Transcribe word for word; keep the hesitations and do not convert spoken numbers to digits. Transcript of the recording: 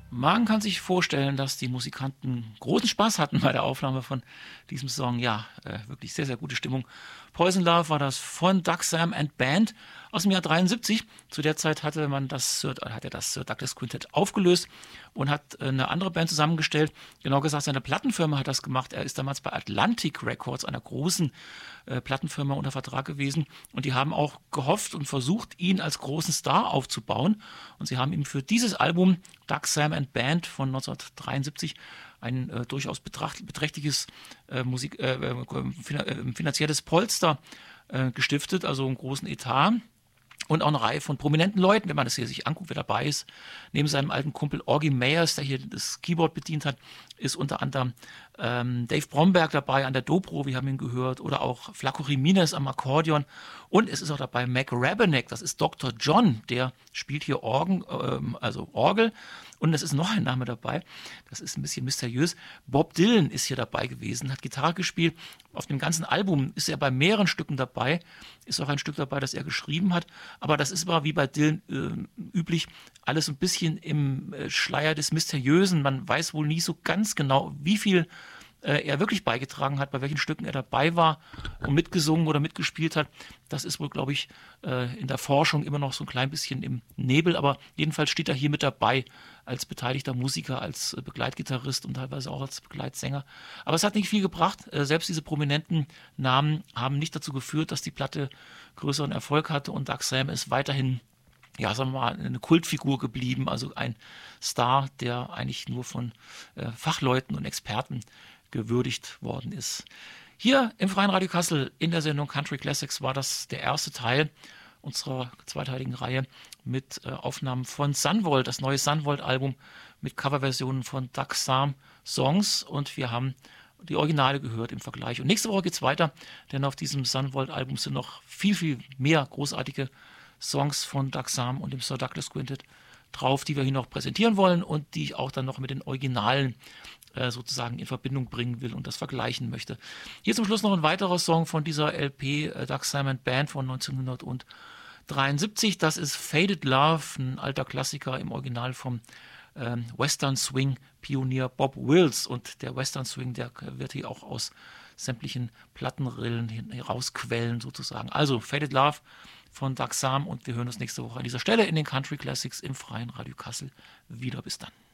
Man kann sich vorstellen, dass die Musikanten großen Spaß hatten bei der Aufnahme von diesem Song. Ja, äh, wirklich sehr, sehr gute Stimmung. Poison Love war das von Doug Sam and Band aus dem Jahr dreiundsiebzig. Zu der Zeit hatte man das, Sir- hat er das Sir Douglas Quintett aufgelöst und hat äh, eine andere Band zusammengestellt. Genau gesagt, seine Plattenfirma hat das gemacht. Er ist damals bei Atlantic Records, einer großen äh, Plattenfirma, unter Vertrag gewesen. Und die haben auch gehofft und versucht, ihn als großen Star aufzubauen. Und sie haben ihm für dieses Album Doug Sam and Band von neunzehnhundertdreiundsiebzig ein äh, durchaus betracht, beträchtliches äh, Musik, äh, äh, finan äh, finanzielles Polster äh, gestiftet, also einen großen Etat. Und auch eine Reihe von prominenten Leuten, wenn man das hier sich anguckt, wer dabei ist. Neben seinem alten Kumpel Orgy Mayers, der hier das Keyboard bedient hat, ist unter anderem ähm, Dave Bromberg dabei an der Dobro, wir haben ihn gehört, oder auch Flaco Jimenez am Akkordeon. Und es ist auch dabei Mac Rebennack, das ist Doktor John, der spielt hier Orgen, ähm, also Orgel. Und es ist noch ein Name dabei, das ist ein bisschen mysteriös. Bob Dylan ist hier dabei gewesen, hat Gitarre gespielt. Auf dem ganzen Album ist er bei mehreren Stücken dabei. Ist auch ein Stück dabei, das er geschrieben hat. Aber das ist aber wie bei Dylan äh, üblich, alles ein bisschen im äh, Schleier des Mysteriösen. Man weiß wohl nie so ganz genau, wie viel äh, er wirklich beigetragen hat, bei welchen Stücken er dabei war und mitgesungen oder mitgespielt hat. Das ist wohl, glaube ich, äh, in der Forschung immer noch so ein klein bisschen im Nebel. Aber jedenfalls steht er hier mit dabei als beteiligter Musiker, als äh, Begleitgitarrist und teilweise auch als Begleitsänger. Aber es hat nicht viel gebracht. Äh, selbst diese prominenten Namen haben nicht dazu geführt, dass die Platte größeren Erfolg hatte und Doug Sam ist weiterhin, ja, sagen wir mal, eine Kultfigur geblieben, also ein Star, der eigentlich nur von äh, Fachleuten und Experten gewürdigt worden ist. Hier im Freien Radio Kassel in der Sendung Country Classics war das der erste Teil unserer zweiteiligen Reihe mit äh, Aufnahmen von Sunvolt, das neue Sunvolt-Album mit Coverversionen von Doug Sam Songs, und wir haben die Originale gehört im Vergleich. Und nächste Woche geht es weiter, denn auf diesem Sunvolt-Album sind noch viel, viel mehr großartige Songs von Doug Sam und dem Sir Douglas Quintett drauf, die wir hier noch präsentieren wollen und die ich auch dann noch mit den Originalen äh, sozusagen in Verbindung bringen will und das vergleichen möchte. Hier zum Schluss noch ein weiterer Song von dieser L P äh, Doug Sam and Band von neunzehnhundertdreiundsiebzig. Das ist Faded Love, ein alter Klassiker im Original vom ähm, Western Swing Pionier Bob Wills, und der Western Swing, der wird hier auch aus sämtlichen Plattenrillen herausquellen sozusagen. Also Faded Love von Doug Sam, und wir hören uns nächste Woche an dieser Stelle in den Country Classics im Freien Radio Kassel wieder. Bis dann.